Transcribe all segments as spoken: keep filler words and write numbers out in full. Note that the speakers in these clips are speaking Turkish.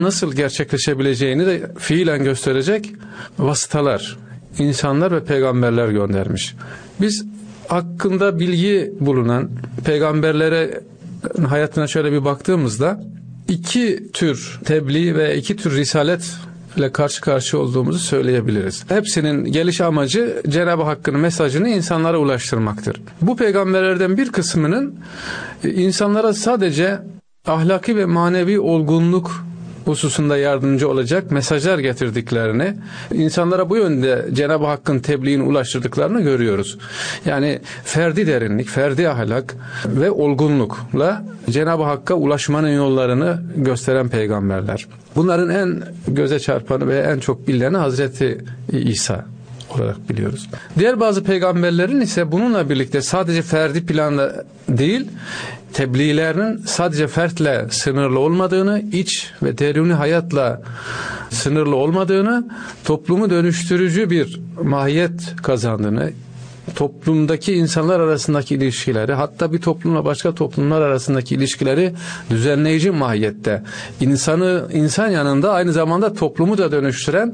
nasıl gerçekleşebileceğini de fiilen gösterecek vasıtalar, insanlar ve peygamberler göndermiş. Biz hakkında bilgi bulunan peygamberlere hayatına şöyle bir baktığımızda iki tür tebliğ ve iki tür risalet ile karşı karşıya olduğumuzu söyleyebiliriz. Hepsinin geliş amacı Cenab-ı Hakk'ın mesajını insanlara ulaştırmaktır. Bu peygamberlerden bir kısmının insanlara sadece ahlaki ve manevi olgunluk hususunda yardımcı olacak mesajlar getirdiklerini, insanlara bu yönde Cenab-ı Hakk'ın tebliğini ulaştırdıklarını görüyoruz. Yani ferdi derinlik, ferdi ahlak ve olgunlukla Cenab-ı Hakk'a ulaşmanın yollarını gösteren peygamberler. Bunların en göze çarpanı ve en çok bilineni Hazreti İsa olarak biliyoruz. Diğer bazı peygamberlerin ise bununla birlikte sadece ferdi planda değil, tebliğlerinin sadece fertle sınırlı olmadığını, iç ve deruni hayatla sınırlı olmadığını, toplumu dönüştürücü bir mahiyet kazandığını, toplumdaki insanlar arasındaki ilişkileri, hatta bir toplumla başka toplumlar arasındaki ilişkileri düzenleyici mahiyette, insanı insan yanında aynı zamanda toplumu da dönüştüren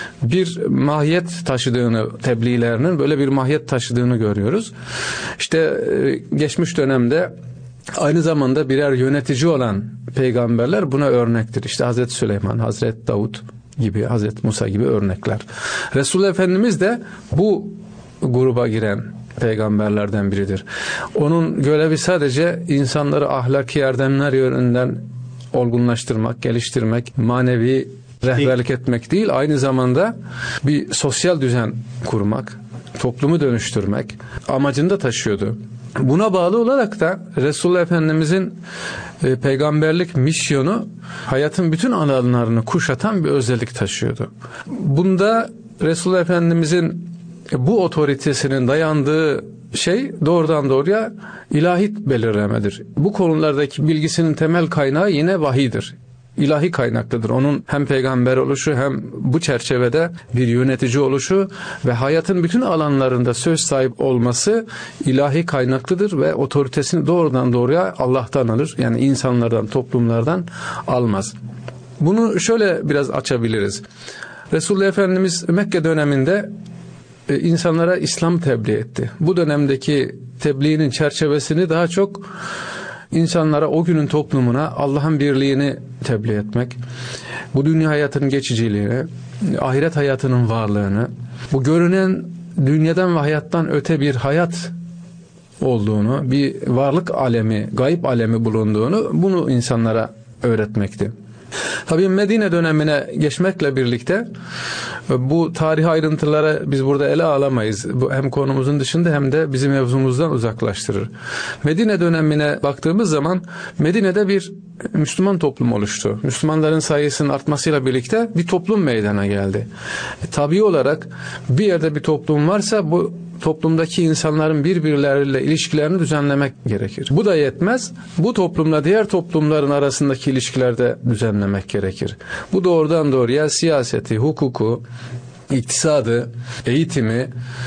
bir mahiyet taşıdığını, tebliğlerinin böyle bir mahiyet taşıdığını görüyoruz. İşte geçmiş dönemde aynı zamanda birer yönetici olan peygamberler buna örnektir. İşte Hazreti Süleyman, Hazreti Davud gibi, Hazreti Musa gibi örnekler. Resulullah Efendimiz de bu gruba giren peygamberlerden biridir. Onun görevi sadece insanları ahlaki erdemler yönünden olgunlaştırmak, geliştirmek, manevi rehberlik etmek değil, aynı zamanda bir sosyal düzen kurmak, toplumu dönüştürmek amacını da taşıyordu. Buna bağlı olarak da Resulullah Efendimizin e, peygamberlik misyonu hayatın bütün alanlarını kuşatan bir özellik taşıyordu. Bunda Resulullah Efendimizin bu otoritesinin dayandığı şey doğrudan doğruya ilahi belirlemedir. Bu konulardaki bilgisinin temel kaynağı yine vahiydir. İlahi kaynaklıdır. Onun hem peygamber oluşu hem bu çerçevede bir yönetici oluşu ve hayatın bütün alanlarında söz sahibi olması ilahi kaynaklıdır ve otoritesini doğrudan doğruya Allah'tan alır. Yani insanlardan, toplumlardan almaz. Bunu şöyle biraz açabiliriz. Resulullah Efendimiz Mekke döneminde insanlara İslam tebliğ etti. Bu dönemdeki tebliğinin çerçevesini daha çok insanlara, o günün toplumuna Allah'ın birliğini tebliğ etmek, bu dünya hayatının geçiciliğini, ahiret hayatının varlığını, bu görünen dünyadan ve hayattan öte bir hayat olduğunu, bir varlık alemi, gayb alemi bulunduğunu, bunu insanlara öğretmekti. Tabii Medine dönemine geçmekle birlikte bu tarih ayrıntıları biz burada ele alamayız. Bu hem konumuzun dışında hem de bizim mevzumuzdan uzaklaştırır. Medine dönemine baktığımız zaman Medine'de bir Müslüman toplum oluştu. Müslümanların sayısının artmasıyla birlikte bir toplum meydana geldi. E, tabii olarak bir yerde bir toplum varsa bu toplumdaki insanların birbirleriyle ilişkilerini düzenlemek gerekir. Bu da yetmez. Bu toplumla diğer toplumların arasındaki ilişkilerde düzenlemek gerekir. Bu doğrudan doğruya siyaseti, hukuku, iktisadı, eğitimi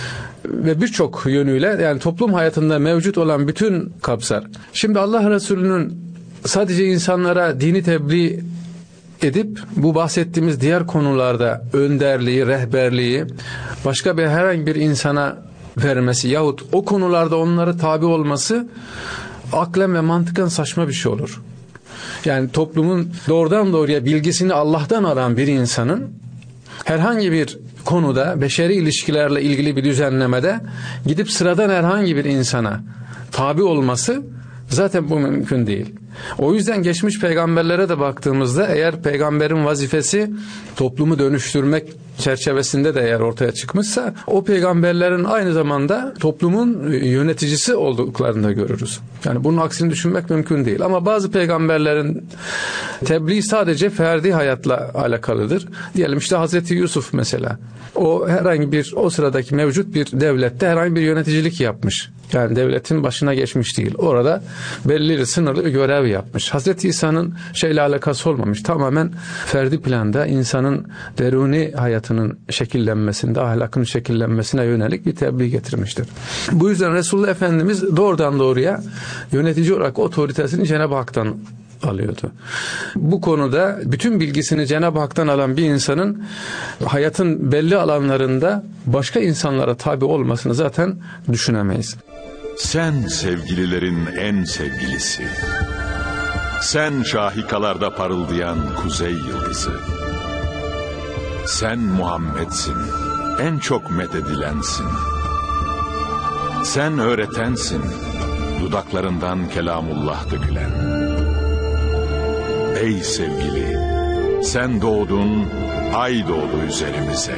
ve birçok yönüyle, yani toplum hayatında mevcut olan bütün kapsar. Şimdi Allah Resulü'nün sadece insanlara dini tebliğ edip bu bahsettiğimiz diğer konularda önderliği, rehberliği başka bir herhangi bir insana vermesi yahut o konularda onlara tabi olması aklen ve mantıken saçma bir şey olur. Yani toplumun doğrudan doğruya bilgisini Allah'tan alan bir insanın herhangi bir konuda, beşeri ilişkilerle ilgili bir düzenlemede gidip sıradan herhangi bir insana tabi olması zaten bu mümkün değil. O yüzden geçmiş peygamberlere de baktığımızda eğer peygamberin vazifesi toplumu dönüştürmek çerçevesinde de eğer ortaya çıkmışsa o peygamberlerin aynı zamanda toplumun yöneticisi olduklarını da görürüz. Yani bunun aksini düşünmek mümkün değil. Ama bazı peygamberlerin tebliğ sadece ferdi hayatla alakalıdır. Diyelim işte Hazreti Yusuf mesela. O herhangi bir o sıradaki mevcut bir devlette herhangi bir yöneticilik yapmış. Yani devletin başına geçmiş değil. Orada belli sınırlı bir görev yapmış. Hazreti İsa'nın şeyle alakası olmamış. Tamamen ferdi planda insanın deruni hayatının şekillenmesinde, ahlakının şekillenmesine yönelik bir tebliğ getirmiştir. Bu yüzden Resulullah Efendimiz doğrudan doğruya yönetici olarak otoritesini Cenab-ı Hak'tan alıyordu. Bu konuda bütün bilgisini Cenab-ı Hak'tan alan bir insanın hayatın belli alanlarında başka insanlara tabi olmasını zaten düşünemeyiz. Sen sevgililerin en sevgilisi. Sen şahikalarda parıldayan kuzey yıldızı. Sen Muhammed'sin, en çok methedilensin. Sen öğretensin, dudaklarından kelamullah dökülen. Ey sevgili, sen doğdun, ay doğdu üzerimize.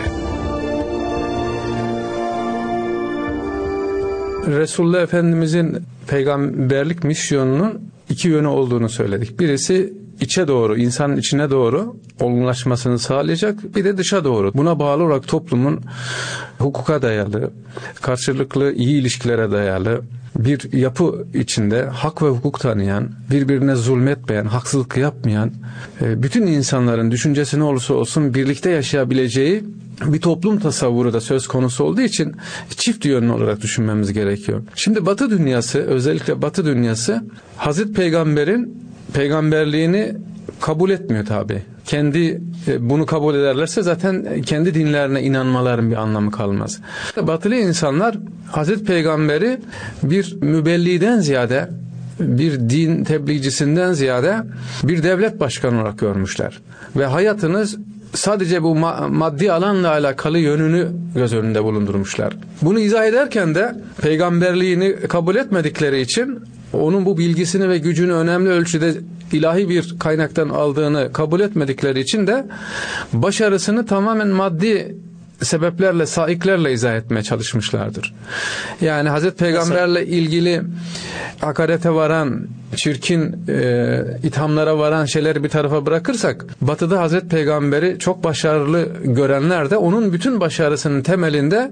Resulullah Efendimizin peygamberlik misyonunun iki yönü olduğunu söyledik. Birisi içe doğru, insanın içine doğru olgunlaşmasını sağlayacak, bir de dışa doğru. Buna bağlı olarak toplumun hukuka dayalı, karşılıklı iyi ilişkilere dayalı bir yapı içinde hak ve hukuk tanıyan, birbirine zulmetmeyen, haksızlık yapmayan, bütün insanların düşüncesi ne olursa olsun birlikte yaşayabileceği bir toplum tasavvuru da söz konusu olduğu için çift yönlü olarak düşünmemiz gerekiyor. Şimdi Batı dünyası, özellikle Batı dünyası Hazreti Peygamber'in peygamberliğini kabul etmiyor tabi. Kendi bunu kabul ederlerse zaten kendi dinlerine inanmaların bir anlamı kalmaz. Batılı insanlar Hazreti Peygamber'i bir mübelliden ziyade, bir din tebliğcisinden ziyade bir devlet başkanı olarak görmüşler. Ve hayatınız sadece bu maddi alanla alakalı yönünü göz önünde bulundurmuşlar. Bunu izah ederken de peygamberliğini kabul etmedikleri için onun bu bilgisini ve gücünü önemli ölçüde ilahi bir kaynaktan aldığını kabul etmedikleri için de başarısını tamamen maddi sebeplerle, saiklerle izah etmeye çalışmışlardır. Yani Hazreti Peygamberle ilgili hakarete varan, çirkin e, ithamlara varan şeyleri bir tarafa bırakırsak, Batı'da Hazreti Peygamber'i çok başarılı görenler de onun bütün başarısının temelinde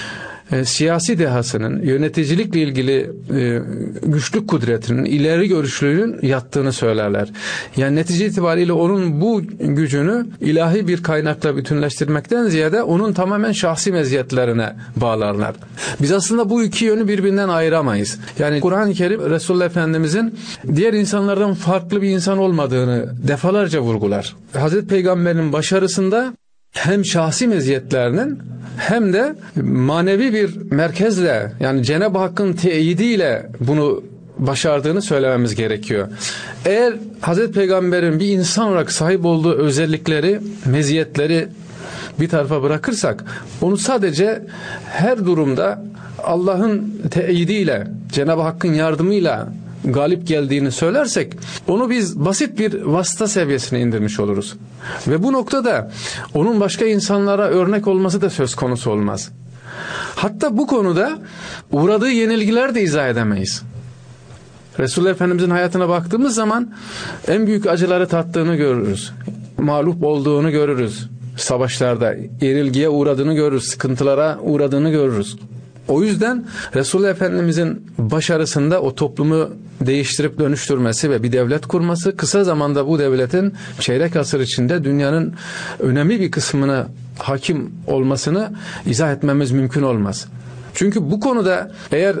E, siyasi dehasının, yöneticilikle ilgili e, güçlük kudretinin, ileri görüşlülüğün yattığını söylerler. Yani netice itibariyle onun bu gücünü ilahi bir kaynakla bütünleştirmekten ziyade onun tamamen şahsi meziyetlerine bağlarlar. Biz aslında bu iki yönü birbirinden ayıramayız. Yani Kur'an-ı Kerim Resulullah Efendimizin diğer insanlardan farklı bir insan olmadığını defalarca vurgular. Hazreti Peygamber'in başarısında hem şahsi meziyetlerinin hem de manevi bir merkezle, yani Cenab-ı Hakk'ın teyidiyle bunu başardığını söylememiz gerekiyor. Eğer Hazreti Peygamber'in bir insan olarak sahip olduğu özellikleri, meziyetleri bir tarafa bırakırsak, onu sadece her durumda Allah'ın teyidiyle, Cenab-ı Hakk'ın yardımıyla galip geldiğini söylersek, onu biz basit bir vasıta seviyesine indirmiş oluruz. Ve bu noktada onun başka insanlara örnek olması da söz konusu olmaz. Hatta bu konuda uğradığı yenilgiler de izah edemeyiz. Resulullah Efendimizin hayatına baktığımız zaman en büyük acıları tattığını görürüz. Mağlup olduğunu görürüz. Savaşlarda yenilgiye uğradığını görürüz. Sıkıntılara uğradığını görürüz. O yüzden Resulullah Efendimizin başarısında o toplumu değiştirip dönüştürmesi ve bir devlet kurması, kısa zamanda bu devletin çeyrek asır içinde dünyanın önemli bir kısmına hakim olmasını izah etmemiz mümkün olmaz. Çünkü bu konuda eğer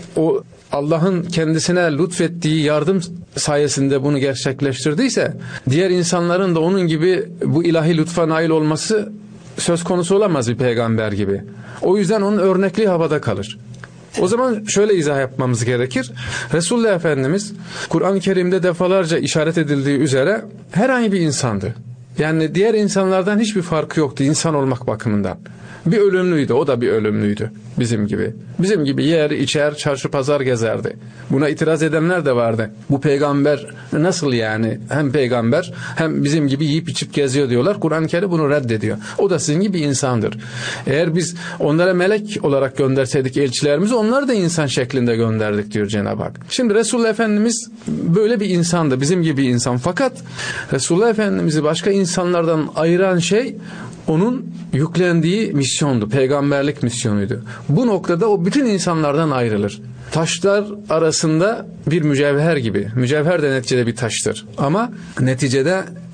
o Allah'ın kendisine lütfettiği yardım sayesinde bunu gerçekleştirdiyse, diğer insanların da onun gibi bu ilahi lütfa nail olması söz konusu olamaz bir peygamber gibi. O yüzden onun örnekliği havada kalır. O zaman şöyle izah yapmamız gerekir. Resulullah Efendimiz Kur'an-ı Kerim'de defalarca işaret edildiği üzere herhangi bir insandı. Yani diğer insanlardan hiçbir farkı yoktu insan olmak bakımından. Bir ölümlüydü, o da bir ölümlüydü bizim gibi. Bizim gibi yer, içer, çarşı pazar gezerdi. Buna itiraz edenler de vardı. Bu peygamber nasıl yani? Hem peygamber hem bizim gibi yiyip içip geziyor diyorlar. Kur'an-ı Kerim bunu reddediyor. O da sizin gibi insandır. Eğer biz onlara melek olarak gönderseydik elçilerimizi, onları da insan şeklinde gönderdik diyor Cenab-ı Hak. Şimdi Resulullah Efendimiz böyle bir insandı, bizim gibi insan. Fakat Resulullah Efendimiz'i başka insanlardan ayıran şey onun yüklendiği misyondu, peygamberlik misyonuydu. Bu noktada o bütün insanlardan ayrılır. Taşlar arasında bir mücevher gibi. Mücevher de neticede bir taştır. Ama neticede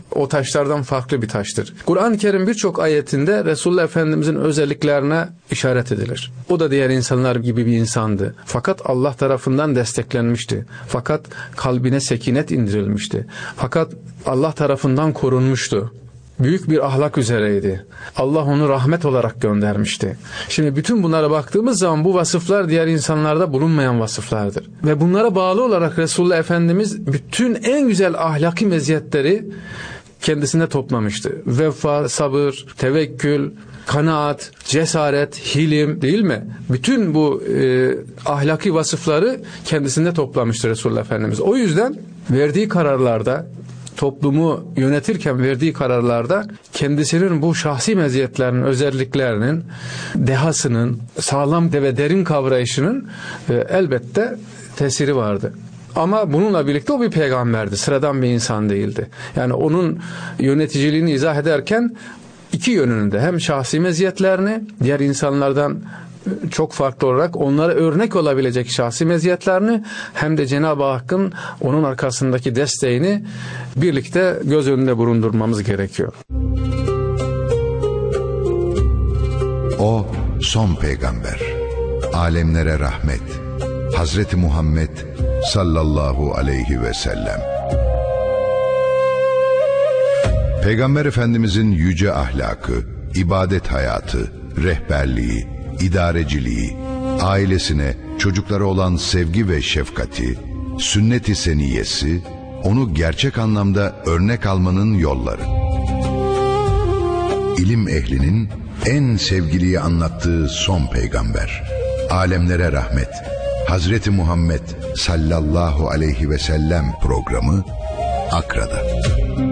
o taşlardan farklı bir taştır. Kur'an-ı Kerim birçok ayetinde Resulullah Efendimizin özelliklerine işaret edilir. O da diğer insanlar gibi bir insandı. Fakat Allah tarafından desteklenmişti. Fakat kalbine sekinet indirilmişti. Fakat Allah tarafından korunmuştu. Büyük bir ahlak üzereydi. Allah onu rahmet olarak göndermişti. Şimdi bütün bunlara baktığımız zaman bu vasıflar diğer insanlarda bulunmayan vasıflardır. Ve bunlara bağlı olarak Resulullah Efendimiz bütün en güzel ahlaki meziyetleri kendisine toplamıştı. Vefa, sabır, tevekkül, kanaat, cesaret, hilim, değil mi? Bütün bu e, ahlaki vasıfları kendisinde toplamıştır Resulullah Efendimiz. O yüzden verdiği kararlarda, toplumu yönetirken verdiği kararlarda kendisinin bu şahsi meziyetlerinin, özelliklerinin, dehasının, sağlam ve derin kavrayışının e, elbette tesiri vardı. Ama bununla birlikte o bir peygamberdi, sıradan bir insan değildi. Yani onun yöneticiliğini izah ederken iki yönünde, hem şahsi meziyetlerini diğer insanlardan çok farklı olarak onlara örnek olabilecek şahsi meziyetlerini, hem de Cenab-ı Hakk'ın onun arkasındaki desteğini birlikte göz önünde bulundurmamız gerekiyor. O son peygamber, alemlere rahmet, Hazreti Muhammed sallallahu aleyhi ve sellem. Peygamber Efendimizin yüce ahlakı, ibadet hayatı, rehberliği, idareciliği, ailesine, çocuklara olan sevgi ve şefkati, sünnet-i seniyesi, onu gerçek anlamda örnek almanın yolları. İlim ehlinin en sevgiliyi anlattığı son peygamber, alemlere rahmet, Hazreti Muhammed sallallahu aleyhi ve sellem programı Akra'da.